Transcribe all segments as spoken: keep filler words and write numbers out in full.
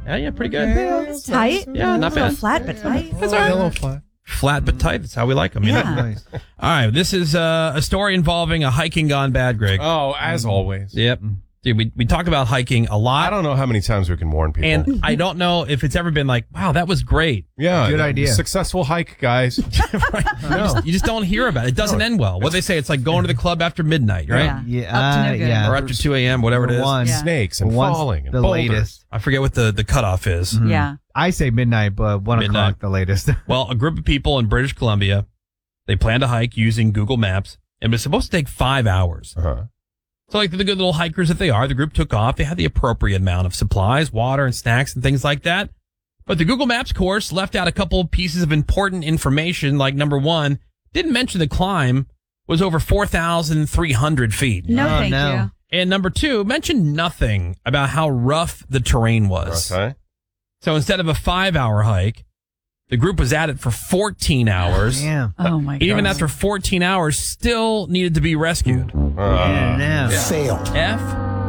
Yeah, yeah, pretty good. It's tight. Yeah, not A little bad. flat, but tight. That's all right. A little flat. Flat but tight. That's how we like them. You know? Yeah. Nice. All right. This is uh, a story involving a hiking gone bad, Greg. Oh, as always. Yep. Dude, we, we talk about hiking a lot. I don't know how many times we can warn people. And I don't know if it's ever been like, wow, that was great. yeah, Good uh, idea. Successful hike, guys. Right? You, just, you just don't hear about it. It doesn't end well. What they say, it's like going to the club after midnight, right? Yeah. Yeah, Up to no uh, good. yeah. Or after two a.m., whatever it is. One. Yeah. Snakes and Once falling and the boulders. latest. I forget what the, the cutoff is. Mhm. Yeah. I say midnight, but one Midnight. o'clock the latest. Well, a group of people in British Columbia, they planned to hike using Google Maps, and it was supposed to take five hours. Uh-huh. So like the good little hikers that they are, the group took off. They had the appropriate amount of supplies, water and snacks and things like that. But the Google Maps course left out a couple of pieces of important information, like number one, didn't mention the climb was over four thousand three hundred feet. No, Oh, thank no. you. And number two, mentioned nothing about how rough the terrain was. Okay. So instead of a five-hour hike, the group was at it for fourteen hours. Damn. Oh, my God. Even after fourteen hours, still needed to be rescued. Uh, Yeah, no. F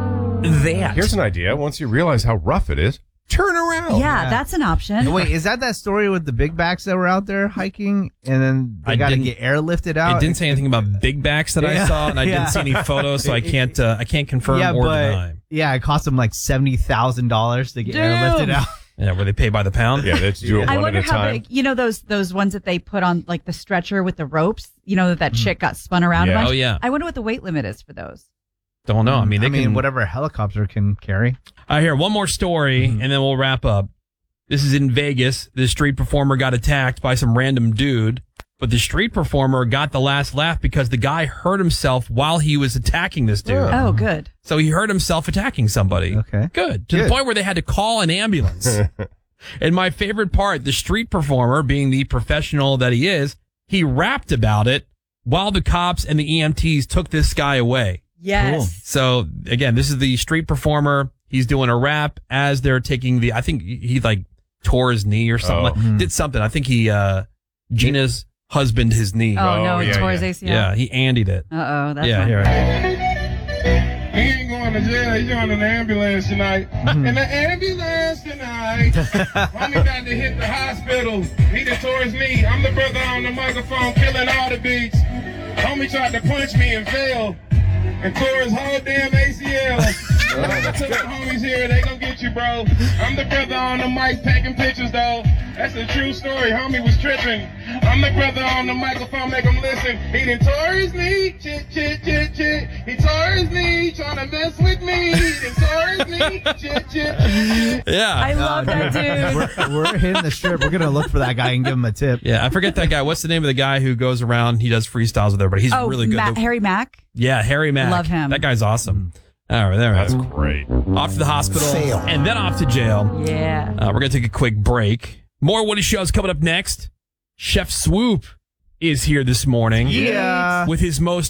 that. Here's an idea. Once you realize how rough it is, turn around. Yeah, that's an option. Wait, is that that story with the big backs that were out there hiking and then they I got to didn't- get airlifted out? It didn't say anything about big backs that I Yeah, saw, and I yeah. didn't see any photos, so I can't uh, I can't confirm yeah, or but deny. yeah, it cost them like seventy thousand dollars to get Damn. airlifted out. Yeah, where they pay by the pound. Yeah, let's do it I one wonder at a how time. big, you know, those those ones that they put on like the stretcher with the ropes, you know, that that chick got spun around Yeah. a bunch. Oh, yeah. I wonder what the weight limit is for those. Don't know. I mean, they I mean, can. whatever a helicopter can carry. I hear one more story, and then we'll wrap up. This is in Vegas. The street performer got attacked by some random dude, but the street performer got the last laugh because the guy hurt himself while he was attacking this dude. Yeah. Oh, good. So he hurt himself attacking somebody. Okay. Good. To the Good. point where they had to call an ambulance. And my favorite part, the street performer, being the professional that he is, he rapped about it while the cops and the E M Ts took this guy away. Yes. So again, this is the street performer. He's doing a rap as they're taking the, I think he, he like tore his knee or something. Oh. Like, did something. I think he, uh, Gina's husband his knee. Oh, Oh, no, he yeah, tore yeah. his A C L. Yeah, he andied it. Uh-oh, that's yeah, not here. He ain't going to jail. He's going in the ambulance tonight. In the ambulance tonight. Homie got to hit the hospital. He done tore his knee. I'm the brother on the microphone killing all the beats. Homie tried to punch me and fell. And tore his whole damn A C L. I took the homies here. They gonna get you, bro. I'm the brother on the mic taking pictures, though. That's a true story. Homie was tripping. I'm the brother on the microphone. Make him listen. He done tore his knee. Chit, chit, chit, chit. He tore his knee. Trying to mess with me. He done tore his knee. Chit, chit, chit. Yeah. I love that dude. We're, we're hitting the strip. We're gonna look for that guy and give him a tip. Yeah, I forget that guy. What's the name of the guy who goes around? He does freestyles with everybody. He's Oh, really good. Matt, The- Harry Mack. yeah, Harry Mack. Love him. That guy's awesome. All right, there. That's That's great. off to the hospital and then off to jail. Yeah. Uh, we're gonna take a quick break. More Woody Shows coming up next. Chef Swoop is here this morning Yeah. with his most